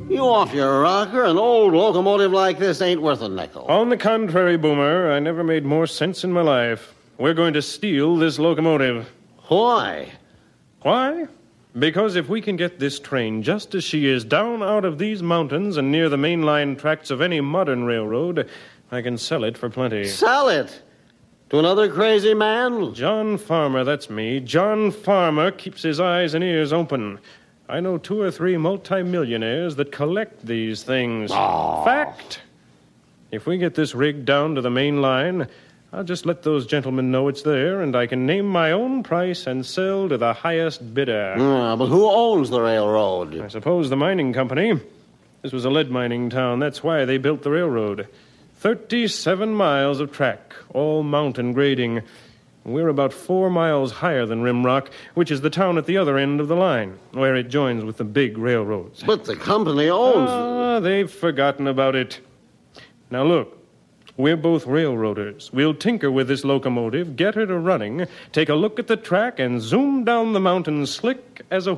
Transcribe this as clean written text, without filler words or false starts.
You off your rocker? An old locomotive like this ain't worth a nickel. On the contrary, Boomer, I never made more sense in my life. We're going to steal this locomotive. Why? Why? Because if we can get this train just as she is down out of these mountains and near the mainline tracks of any modern railroad, I can sell it for plenty. Sell it? To another crazy man? John Farmer, that's me. John Farmer keeps his eyes and ears open. I know 2 or 3 multimillionaires that collect these things. Oh. Fact. If we get this rig down to the main line, I'll just let those gentlemen know it's there, and I can name my own price and sell to the highest bidder. But who owns the railroad? I suppose the mining company. This was a lead mining town. That's why they built the railroad. 37 miles of track, all mountain grading. We're about 4 miles higher than Rimrock, which is the town at the other end of the line, where it joins with the big railroads. But the company owns... They've forgotten about it. Now look, we're both railroaders. We'll tinker with this locomotive, get her to running, take a look at the track, and zoom down the mountain slick as a